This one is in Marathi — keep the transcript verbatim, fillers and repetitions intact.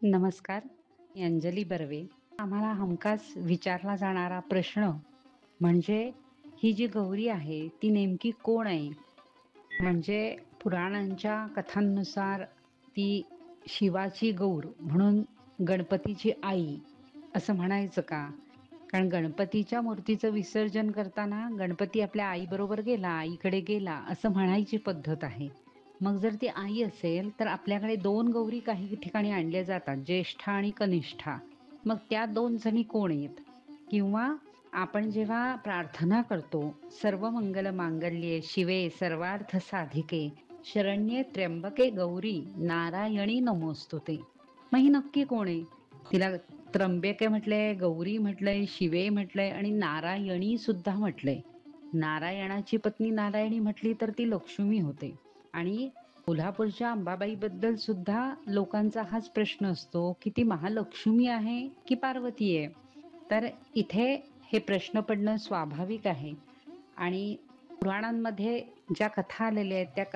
नमस्कार, मी अंजली बर्वे. आम्हाला हमखास विचारला जाणारा प्रश्न म्हणजे ही जी गौरी आहे, ती नेमकी कोण आहे? म्हणजे पुराणांच्या कथांनुसार ती शिवाची गौर म्हणून गणपतीची आई असं म्हणायचं का? कारण गणपतीच्या मूर्तीचं विसर्जन करताना गणपती आपल्या आईबरोबर गेला, आईकडे गेला असं म्हणायची पद्धत आहे. मग जर ती आई असेल, तर आपल्याकडे दोन गौरी काही ठिकाणी आणल्या जातात, ज्येष्ठा आणि कनिष्ठा. मग त्या दोन जणी कोण आहेत? किंवा आपण जेव्हा प्रार्थना करतो, सर्व मंगल मांगल्ये शिवे सर्वार्थ साधिके, शरण्ये त्र्यंबके गौरी नारायणी नमोस्तुते. मग ही नक्की कोण आहे? तिला त्र्यंबके म्हटलंय, गौरी म्हटलंय, शिवे म्हटलंय आणि नारायणी सुद्धा म्हटलंय. नारायणाची पत्नी नारायणी म्हटली तर ती लक्ष्मी होते. आणि कोल्हापूरच्या अंबाबाईबद्दल सुद्धा लोकांचा हाच प्रश्न असतो, की ती महालक्ष्मी आहे की पार्वती आहे? तर इथे हे प्रश्न पडणं स्वाभाविक आहे आणि पुराणांमध्ये ज्या कथा आलेल्या आहेत त्या